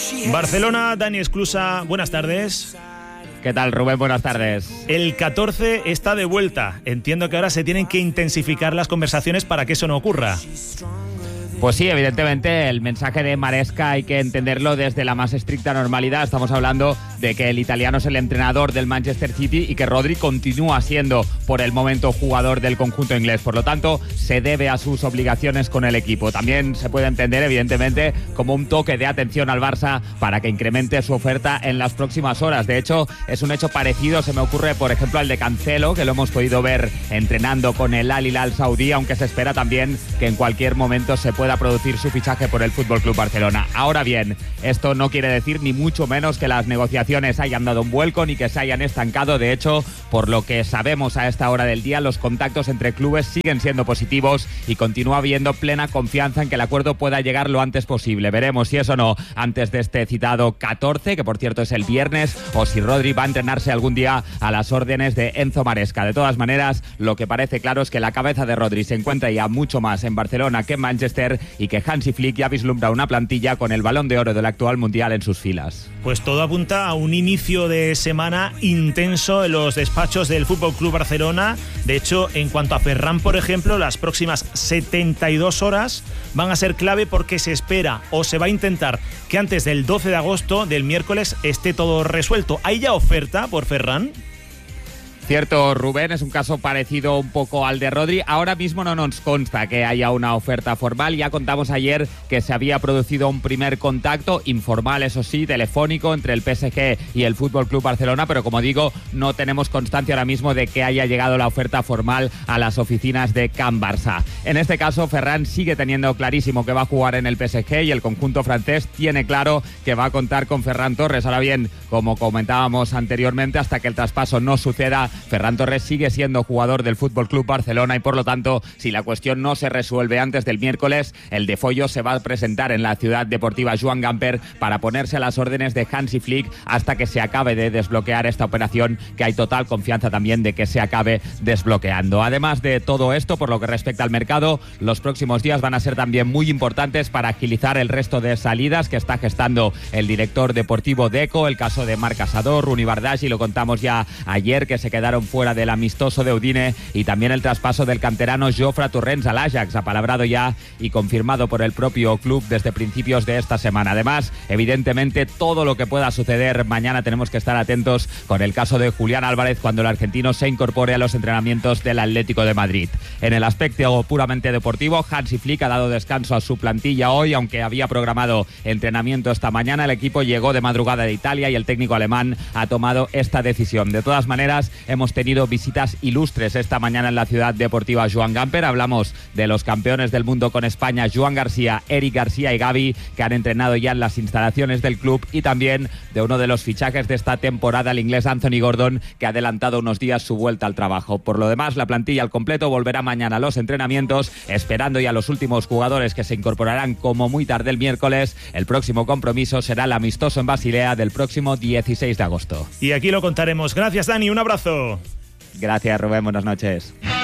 Barcelona, Dani Esclusa, buenas tardes. ¿Qué tal, Rubén? Buenas tardes. El 14 está de vuelta. Entiendo que ahora se tienen que intensificar las conversaciones para que eso no ocurra. Pues sí, evidentemente el mensaje de Maresca hay que entenderlo desde la más estricta normalidad. Estamos hablando de que el italiano es el entrenador del Manchester City y que Rodri continúa siendo por el momento jugador del conjunto inglés. Por lo tanto, se debe a sus obligaciones con el equipo. También se puede entender evidentemente como un toque de atención al Barça para que incremente su oferta en las próximas horas. De hecho, es un hecho parecido, se me ocurre por ejemplo al de Cancelo, que lo hemos podido ver entrenando con el Al Hilal saudí, aunque se espera también que en cualquier momento se pueda producir su fichaje por el FC Barcelona. Ahora bien, esto no quiere decir ni mucho menos que las negociaciones hayan dado un vuelco ni que se hayan estancado. De hecho, por lo que sabemos a esta hora del día, los contactos entre clubes siguen siendo positivos y continúa habiendo plena confianza en que el acuerdo pueda llegar lo antes posible. Veremos si es o no antes de este citado 14, que por cierto es el viernes, o si Rodri va a entrenarse algún día a las órdenes de Enzo Maresca. De todas maneras, lo que parece claro es que la cabeza de Rodri se encuentra ya mucho más en Barcelona que en Manchester y que Hansi Flick ya vislumbra una plantilla con el Balón de Oro del actual Mundial en sus filas. Pues todo apunta a un inicio de semana intenso en los despachos del FC Barcelona. De hecho, en cuanto a Ferran, por ejemplo, las próximas 72 horas van a ser clave porque se espera o se va a intentar que antes del 12 de agosto, del miércoles, esté todo resuelto. ¿Hay ya oferta por Ferran? Cierto, Rubén, es un caso parecido un poco al de Rodri. Ahora mismo no nos consta que haya una oferta formal. Ya contamos ayer que se había producido un primer contacto, informal, eso sí, telefónico, entre el PSG y el FC Barcelona, pero como digo, no tenemos constancia ahora mismo de que haya llegado la oferta formal a las oficinas de Can Barça. En este caso, Ferran sigue teniendo clarísimo que va a jugar en el PSG y el conjunto francés tiene claro que va a contar con Ferran Torres. Ahora bien, como comentábamos anteriormente, hasta que el traspaso no suceda, Ferran Torres sigue siendo jugador del FC Barcelona y por lo tanto, si la cuestión no se resuelve antes del miércoles, el de Follo se va a presentar en la ciudad deportiva Joan Gamper para ponerse a las órdenes de Hansi Flick hasta que se acabe de desbloquear esta operación, que hay total confianza también de que se acabe desbloqueando. Además de todo esto, por lo que respecta al mercado, los próximos días van a ser también muy importantes para agilizar el resto de salidas que está gestando el director deportivo Deco, el caso de Marc Casador, Runi Bardghji, lo contamos ya ayer, que se quedaron fuera del amistoso de Udine, y también el traspaso del canterano Jofre Torrens al Ajax, apalabrado ya y confirmado por el propio club desde principios de esta semana. Además, evidentemente, todo lo que pueda suceder mañana tenemos que estar atentos con el caso de Julián Álvarez cuando el argentino se incorpore a los entrenamientos del Atlético de Madrid. En el aspecto puramente deportivo, Hansi Flick ha dado descanso a su plantilla hoy, aunque había programado entrenamiento esta mañana. El equipo llegó de madrugada de Italia y el técnico alemán ha tomado esta decisión. De todas maneras, hemos tenido visitas ilustres esta mañana en la ciudad deportiva Joan Gamper. Hablamos de los campeones del mundo con España, Joan García, Eric García y Gavi, que han entrenado ya en las instalaciones del club, y también de uno de los fichajes de esta temporada, el inglés Anthony Gordon, que ha adelantado unos días su vuelta al trabajo. Por lo demás, la plantilla al completo volverá mañana a los entrenamientos, esperando ya los últimos jugadores que se incorporarán como muy tarde el miércoles. El próximo compromiso será el amistoso en Basilea del próximo 16 de agosto. Y aquí lo contaremos. Gracias, Dani. Un abrazo. Gracias, Rubén. Buenas noches.